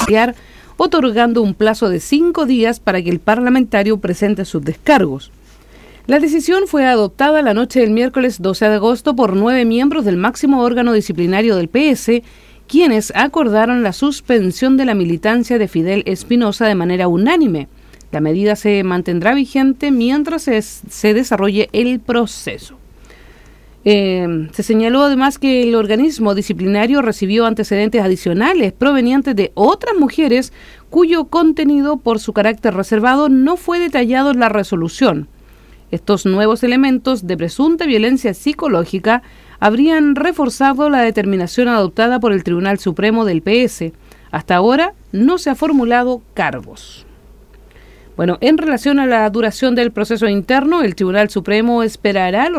otorgando un plazo de 5 días para que el parlamentario presente sus descargos. La decisión fue adoptada la noche del miércoles 12 de agosto por 9 miembros del máximo órgano disciplinario del PS, quienes acordaron la suspensión de la militancia de Fidel Espinosa de manera unánime. La medida se mantendrá vigente mientras se desarrolle el proceso. Se señaló además que el organismo disciplinario recibió antecedentes adicionales provenientes de otras mujeres cuyo contenido, por su carácter reservado, no fue detallado en la resolución. Estos nuevos elementos de presunta violencia psicológica habrían reforzado la determinación adoptada por el Tribunal Supremo del PS. Hasta ahora no se ha formulado cargos. Bueno, en relación a la duración del proceso interno, el Tribunal Supremo esperará los